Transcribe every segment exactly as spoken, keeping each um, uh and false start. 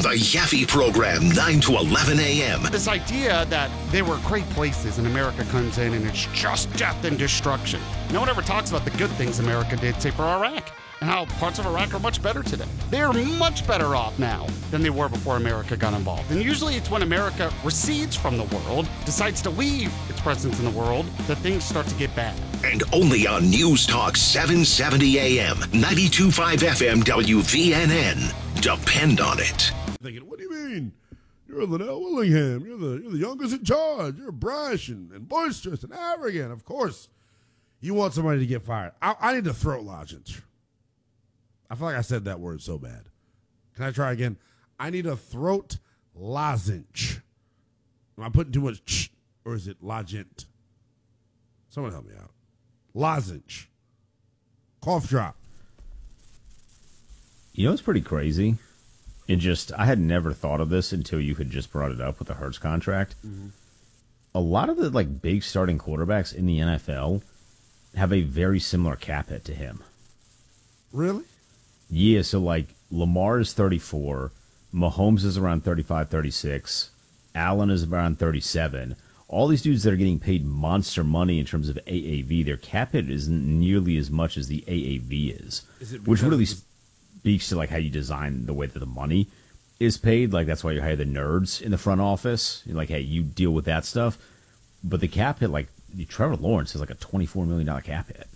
The Yaffe Program, nine to eleven a.m. This idea that they were great places and America comes in and it's just death and destruction. No one ever talks about the good things America did, say, for Iraq, and how parts of Iraq are much better today. They're much better off now than they were before America got involved. And usually it's when America recedes from the world, decides to leave its presence in the world, that things start to get bad. And only on News Talk seven seventy a.m., ninety-two point five F M W V N N. Depend on it. Thinking, what do you mean? You're Linnell Willingham. You're the you're the youngest in charge. You're brash and, and boisterous and arrogant. Of course, you want somebody to get fired. I, I need a throat lozenge. I feel like I said that word so bad. Can I try again? I need a throat lozenge. Am I putting too much ch, or is it logent? Someone help me out. Lozenge. Cough drop. You know what's pretty crazy? It just, I had never thought of this until you had just brought it up with the Hurts contract. Mm-hmm. A lot of the like big starting quarterbacks in the N F L have a very similar cap hit to him. Really? Yeah, so like Lamar is thirty-four, Mahomes is around thirty-five, thirty-six, Allen is around thirty-seven. All these dudes that are getting paid monster money in terms of A A V, their cap hit isn't nearly as much as the A A V is, is it which really speaks to like how you design the way that the money is paid. Like that's why you hire the nerds in the front office. You're like, hey, you deal with that stuff. But the cap hit, like Trevor Lawrence has like a twenty-four million dollars cap hit.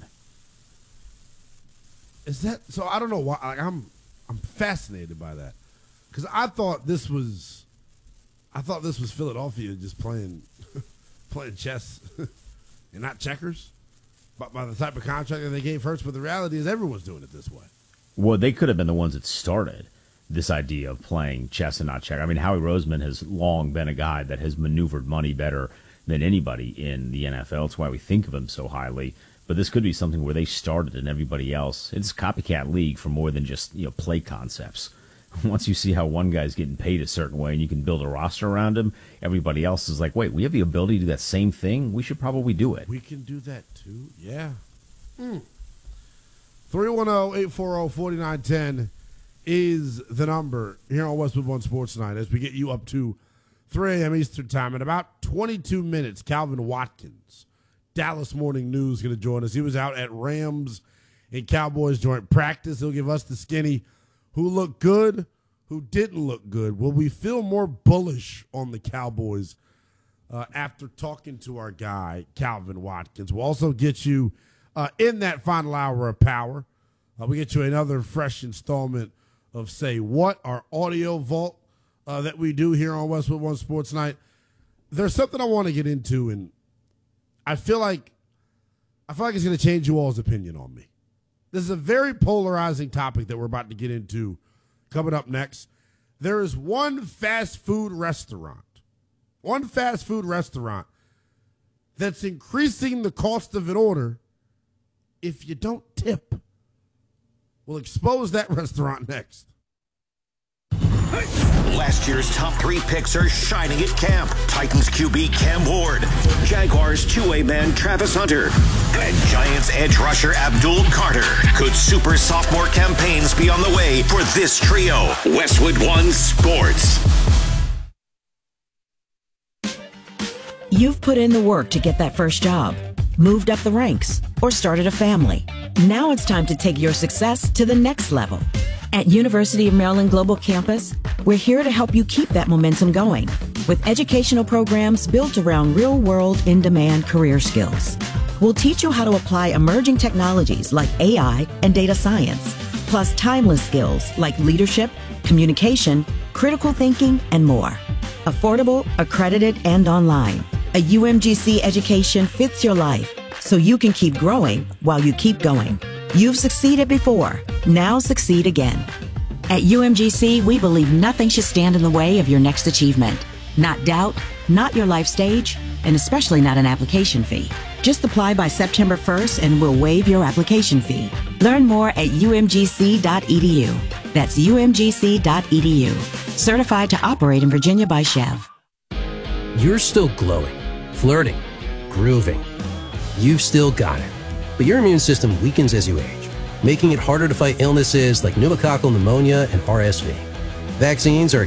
Is that so? I don't know why. Like, I'm I'm fascinated by that because I thought this was, I thought this was Philadelphia just playing playing chess and not checkers, but by the type of contract that they gave Hurts. But the reality is, everyone's doing it this way. Well, they could have been the ones that started this idea of playing chess and not checker. I mean, Howie Roseman has long been a guy that has maneuvered money better than anybody in the N F L. That's why we think of him so highly. But this could be something where they started and everybody else. It's a copycat league for more than just, you know, play concepts. Once you see how one guy's getting paid a certain way and you can build a roster around him, everybody else is like, wait, we have the ability to do that same thing? We should probably do it. We can do that too? Yeah. Hmm. three one zero, eight four zero, four nine one zero is the number here on Westwood One Sports Night as we get you up to three a.m. Eastern Time. In about twenty-two minutes, Calvin Watkins, Dallas Morning News, going to join us. He was out at Rams and Cowboys joint practice. He'll give us the skinny who looked good, who didn't look good. Will we feel more bullish on the Cowboys uh, after talking to our guy, Calvin Watkins? We'll also get you uh, in that final hour of power. Uh, we get you another fresh installment of Say What, our audio vault uh, that we do here on Westwood One Sports Night. There's something I want to get into, and I feel like I feel like it's going to change you all's opinion on me. This is a very polarizing topic that we're about to get into coming up next. There is one fast food restaurant, one fast food restaurant that's increasing the cost of an order if you don't tip. We'll expose that restaurant next. Last year's top three picks are shining at camp. Titans Q B Cam Ward, Jaguars two-way man Travis Hunter, and Giants edge rusher Abdul Carter. Could super sophomore campaigns be on the way for this trio? Westwood One Sports. You've put in the work to get that first job, moved up the ranks, or started a family. Now it's time to take your success to the next level. At University of Maryland Global Campus, we're here to help you keep that momentum going with educational programs built around real-world, in-demand career skills. We'll teach you how to apply emerging technologies like A I and data science, plus timeless skills like leadership, communication, critical thinking, and more. Affordable, accredited, and online. A U M G C education fits your life so you can keep growing while you keep going. You've succeeded before. Now succeed again. At U M G C, we believe nothing should stand in the way of your next achievement. Not doubt, not your life stage, and especially not an application fee. Just apply by September first and we'll waive your application fee. Learn more at U M G C dot E D U. That's U M G C dot E D U. Certified to operate in Virginia by Chev. You're still glowing, flirting, grooving. You've still got it. But your immune system weakens as you age, making it harder to fight illnesses like pneumococcal pneumonia and R S V. Vaccines are